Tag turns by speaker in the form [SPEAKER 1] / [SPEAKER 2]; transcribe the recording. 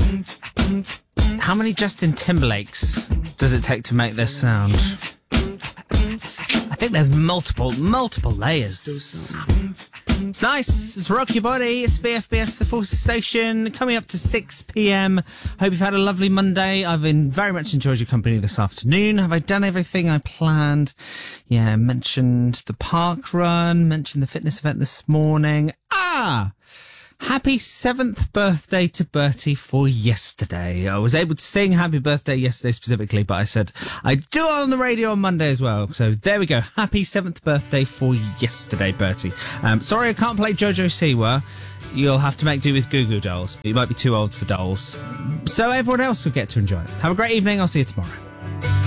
[SPEAKER 1] How many Justin Timberlakes does it take to make this sound? I think there's multiple layers. It's nice. It's Rock Your Body. It's BFBS, the Forces Station, coming up to 6 p.m. Hope you've had a lovely Monday. I've been very much enjoyed your company this afternoon. Have I done everything I planned? Yeah, mentioned the park run, mentioned the fitness event this morning. Happy 7th birthday to Bertie for yesterday. I was able to sing happy birthday yesterday specifically, but I said I'd do it on the radio on Monday as well. So there we go. Happy 7th birthday for yesterday, Bertie. Sorry I can't play Jojo Siwa. You'll have to make do with Goo Goo Dolls. You might be too old for dolls. So everyone else will get to enjoy it. Have a great evening. I'll see you tomorrow.